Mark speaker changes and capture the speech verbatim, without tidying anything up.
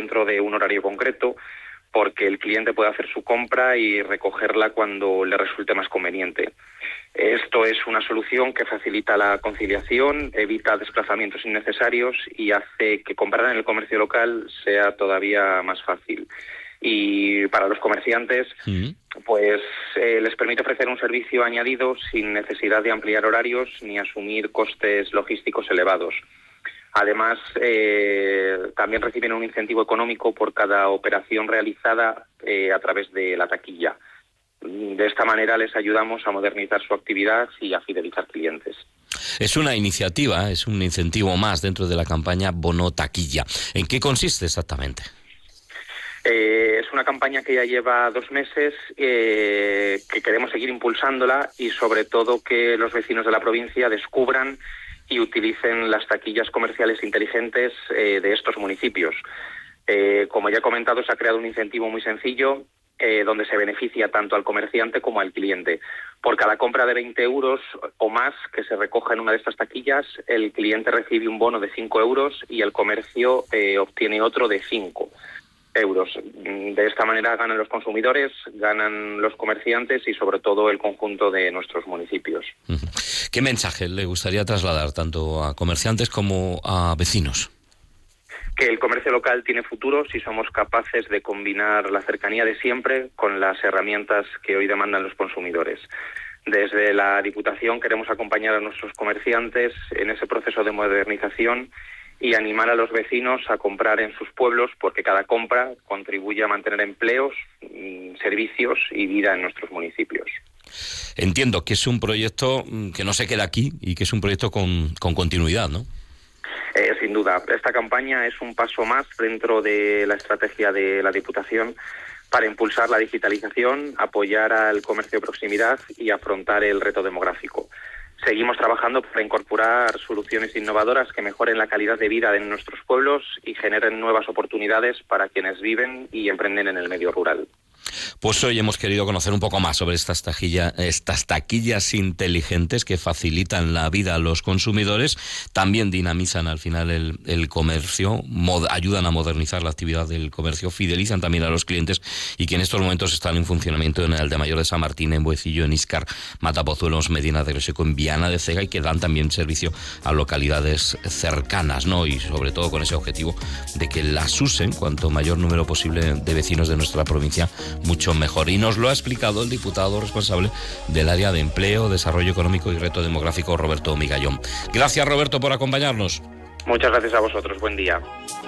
Speaker 1: dentro de un horario concreto, porque el cliente puede hacer su compra y recogerla cuando le resulte más conveniente. Esto es una solución que facilita la conciliación, evita desplazamientos innecesarios y hace que comprar en el comercio local sea todavía más fácil. Y para los comerciantes, sí. pues eh, les permite ofrecer un servicio añadido sin necesidad de ampliar horarios ni asumir costes logísticos elevados. Además, eh, también reciben un incentivo económico por cada operación realizada eh, a través de la taquilla. De esta manera les ayudamos a modernizar su actividad y a fidelizar clientes.
Speaker 2: Es una iniciativa, es un incentivo más dentro de la campaña Bono Taquilla. ¿En qué consiste exactamente?
Speaker 1: Eh, es una campaña que ya lleva dos meses, eh, que queremos seguir impulsándola y sobre todo que los vecinos de la provincia descubran y utilicen las taquillas comerciales inteligentes eh, de estos municipios. Eh, como ya he comentado, se ha creado un incentivo muy sencillo eh, donde se beneficia tanto al comerciante como al cliente. Por cada compra de veinte euros o más que se recoja en una de estas taquillas, el cliente recibe un bono de cinco euros y el comercio eh, obtiene otro de cinco euros. De esta manera ganan los consumidores, ganan los comerciantes y sobre todo el conjunto de nuestros municipios.
Speaker 2: ¿Qué mensaje le gustaría trasladar tanto a comerciantes como a vecinos?
Speaker 1: Que el comercio local tiene futuro si somos capaces de combinar la cercanía de siempre con las herramientas que hoy demandan los consumidores. Desde la Diputación queremos acompañar a nuestros comerciantes en ese proceso de modernización y animar a los vecinos a comprar en sus pueblos, porque cada compra contribuye a mantener empleos, servicios y vida en nuestros municipios.
Speaker 2: Entiendo que es un proyecto que no se queda aquí y que es un proyecto con, con continuidad, ¿no?
Speaker 1: Eh, sin duda. Esta campaña es un paso más dentro de la estrategia de la Diputación para impulsar la digitalización, apoyar al comercio de proximidad y afrontar el reto demográfico. Seguimos trabajando para incorporar soluciones innovadoras que mejoren la calidad de vida de nuestros pueblos y generen nuevas oportunidades para quienes viven y emprenden en el medio rural.
Speaker 2: Pues hoy hemos querido conocer un poco más sobre estas taquillas, estas taquillas inteligentes que facilitan la vida a los consumidores, también dinamizan al final el, el comercio, mod, ayudan a modernizar la actividad del comercio, fidelizan también a los clientes y que en estos momentos están en funcionamiento en Aldemayor de San Martín, en Buecillo, en Íscar, Matapozuelos, Medina de Greseco, en Viana de Cega y que dan también servicio a localidades cercanas, ¿no? Y sobre todo con ese objetivo de que las usen cuanto mayor número posible de vecinos de nuestra provincia, mucho mejor. Y nos lo ha explicado el diputado responsable del área de empleo, desarrollo económico y reto demográfico, Roberto Migallón. Gracias, Roberto, por acompañarnos.
Speaker 1: Muchas gracias a vosotros. Buen día.